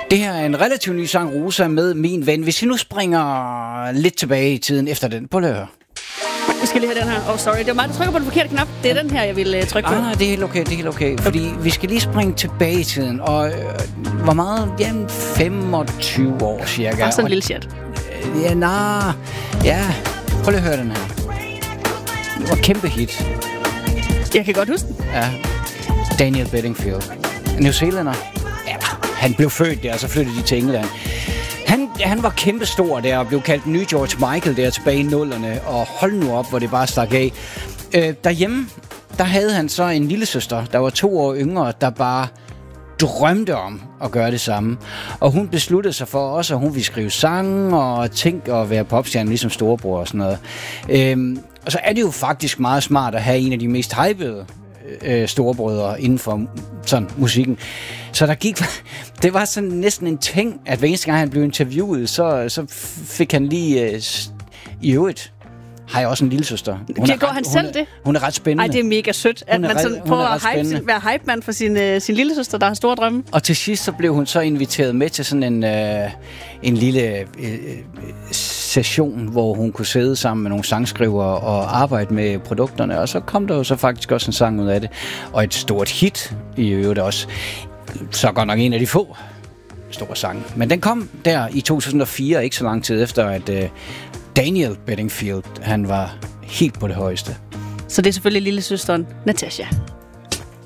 Det her er en relativt ny sang, Rosa, med Min Ven. Hvis vi nu springer lidt tilbage i tiden efter den. Prøv at høre. Vi skal lige have den her. Sorry, det var mig, der trykker på den forkerte knap. Det er den her, jeg vil trykke på. Nej, det er helt okay. Fordi vi skal lige springe tilbage i tiden. Og hvor meget? Jamen, 25 år cirka. Og sådan en lille chat. Prøv lige at høre den her. Det var kæmpe hit. Jeg kan godt huske den. Ja. Daniel Bedingfield. New Zealander. Ja, han blev født der, og så flyttede de til England. Han var kæmpestor der, og blev kaldt den nye George Michael der tilbage i 00'erne. Og hold nu op, hvor det bare stak af. Derhjemme, der havde han så en lillesøster, der var 2 år yngre, der bare drømte om at gøre det samme. Og hun besluttede sig for også, at hun ville skrive sange og tænke at være popstjerne, ligesom storebror og sådan noget. Og så er det jo faktisk meget smart at have en af de mest hypede storebrødre inden for sådan musikken. Så der gik... Det var sådan næsten en ting, at hver eneste gang han blev interviewet, så fik han lige... I øvrigt har jeg også en lillesøster. Går han selv det? Hun er ret spændende. Ej, det er mega sødt, at man sådan prøver at være hype-mand for sin lillesøster, der har store drømme. Og til sidst så blev hun så inviteret med til sådan en lille session, hvor hun kunne sidde sammen med nogle sangskrivere og arbejde med produkterne. Og så kom der jo så faktisk også en sang ud af det. Og et stort hit i øvrigt også. Så godt nok en af de få store sange. Men den kom der i 2004, ikke så lang tid efter, at Daniel Bedingfield, han var helt på det højeste. Så det er selvfølgelig lillesøsteren Natasha.